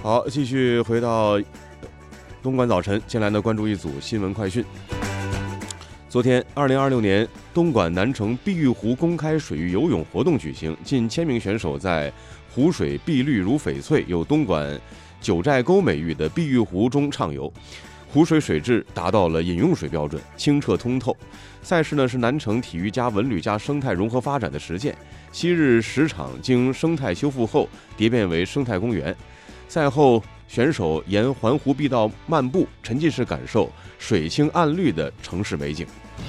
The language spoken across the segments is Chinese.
好，继续回到东莞早晨，先来呢关注一组新闻快讯。昨天，2026年东莞南城碧玉湖公开水域游泳活动举行，近1000名选手在湖水碧绿如翡翠、有东莞九寨沟美誉的碧玉湖中畅游。湖水水质达到了饮用水标准，清澈通透。赛事呢是南城体育加文旅加生态融合发展的实践。昔日石场经生态修复后蝶变为生态公园。赛后，选手沿环湖碧道漫步，沉浸式感受水清岸绿的城市美景。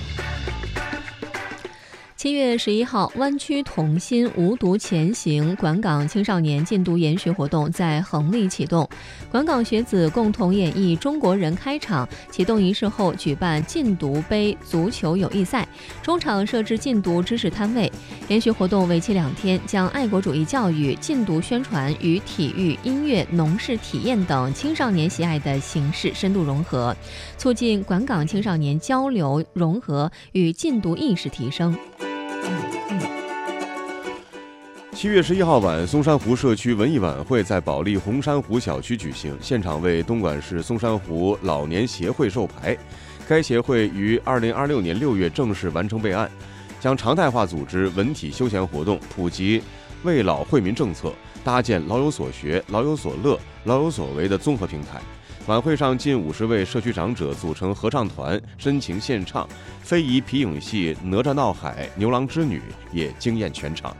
7月11号，湾区同心无毒前行莞港青少年禁毒研学活动在横沥启动，莞港学子共同演绎中国人开场。启动仪式后举办禁毒杯足球友谊赛，中场设置禁毒知识摊位。研学活动为期2天，将爱国主义教育、禁毒宣传与体育、音乐、农事体验等青少年喜爱的形式深度融合，促进莞港青少年交流融合与禁毒意识提升。 7月11号晚，松山湖社区文艺晚会在保利红珊瑚小区举行，现场为东莞市松山湖老年协会授牌。该协会于2026年6月正式完成备案，将常态化组织文体休闲活动，普及为老惠民政策，搭建老有所学、老有所乐、老有所为的综合平台。晚会上，近50位社区长者组成合唱团，深情献唱，非遗皮影戏《哪吒闹海》《牛郎织女》也惊艳全场。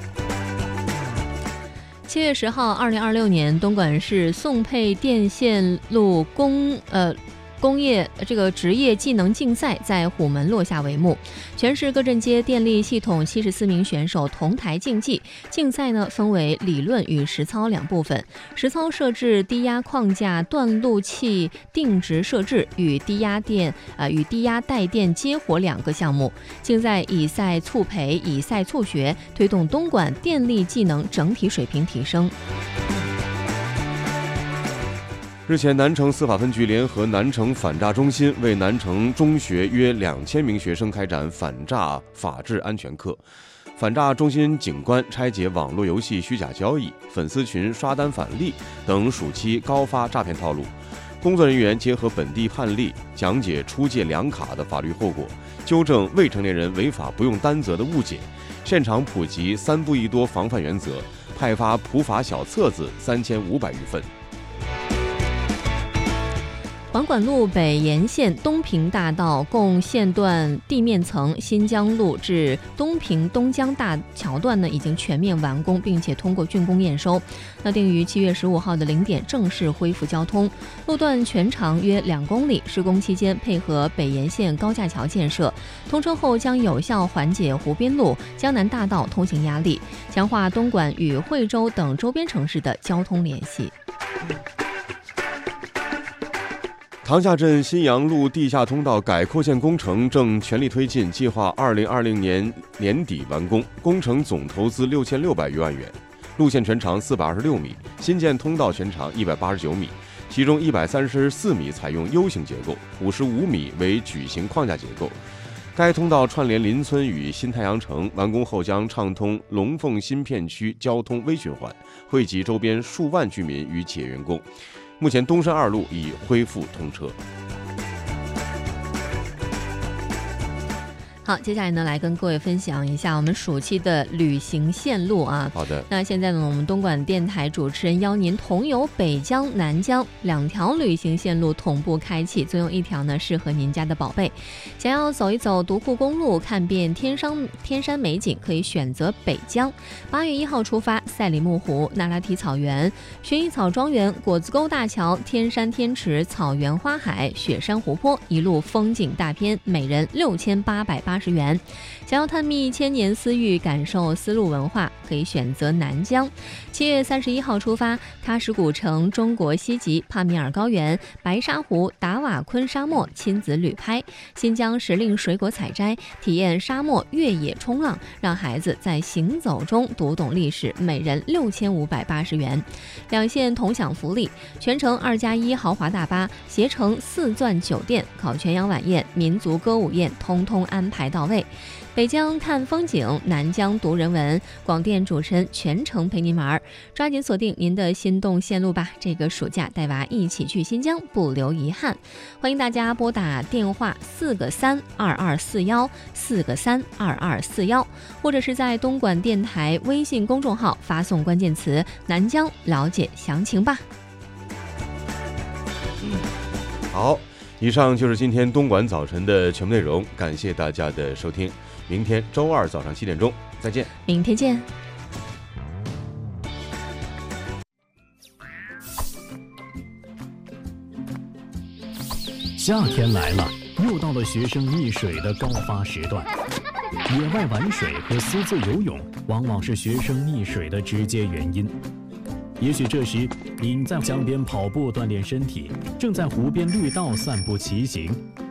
7月10号，2026年东莞市宋沛电线路工业职业技能竞赛在虎门落下帷幕，全市各镇街电力系统74名选手同台竞技。竞赛呢分为理论与实操2部分，实操设置低压框架断路器定值设置与低压带电接活2个项目。竞赛以赛促培，以赛促学，推动东莞电力技能整体水平提升。 日前，南城司法分局联合南城反诈中心为南城中学约2000名学生开展反诈法治安全课。反诈中心警官拆解网络游戏虚假交易、粉丝群刷单返利等暑期高发诈骗套路。工作人员结合本地判例，讲解出借2卡的法律后果，纠正未成年人违法不用担责的误解，现场普及3步1多防范原则，派发普法小册子3500余份。 环管路北沿线东平大道共线段地面层新疆路至东平东江大桥段呢已经全面完工，并且通过竣工验收。那定于7月15号的0点正式恢复交通。路段全长约2公里，施工期间配合北沿线高架桥建设，通车后将有效缓解湖滨路、江南大道通行压力，强化东莞与惠州等周边城市的交通联系。 塘下镇新阳路地下通道改扩线工程正全力推进，计划2020年年底完工，工程总投资6600余万元。路线全长426米，新建通道全长189米，其中134米采用 U 型结构，55米为矩形框架结构。该通道串联邻村与新太阳城，完工后将畅通龙凤新片区交通微循环，惠及周边数万居民与企业员工。目前东山2路已恢复通车。 好，接下来呢，来跟各位分享一下我们暑期的旅行线路啊。 好的。 那现在呢，我们东莞电台主持人邀您同游北疆、南疆2条旅行线路同步开启，总有1条呢适合您家的宝贝。想要走一走独库公路，看遍天山美景，可以选择北疆。8月1号出发，赛里木湖、那拉提草原、薰衣草庄园、果子沟大桥、天山天池、草原花海、雪山湖泊，一路风景大片，每人6880元。想要探秘千年丝域，感受丝路文化，可以选择南疆。7月31号出发，喀什古城、中国西极、帕米尔高原、白沙湖、达瓦昆沙漠亲子旅拍，新疆时令水果采摘，体验沙漠越野冲浪，让孩子在行走中读懂历史，每人6580元。2线同享福利，全程2+1豪华大巴，携程4钻酒店，烤全羊晚宴、民族歌舞宴，通通安排还到位。北疆看风景，南疆读人文，广电主持人全程陪您玩，抓紧锁定您的心动线路吧！这个暑假带娃一起去新疆，不留遗憾。欢迎大家拨打电话4个32241 4个32241，或者是在东莞电台微信公众号发送关键词“南疆”了解详情吧。 好，以上就是今天东莞早晨的全部内容，感谢大家的收听。明天周二早上7点钟再见， 明天见。 夏天来了，又到了学生溺水的高发时段。野外玩水和私自游泳往往是学生溺水的直接原因。也许这时您在江边跑步锻炼身体，正在湖边绿道散步骑行，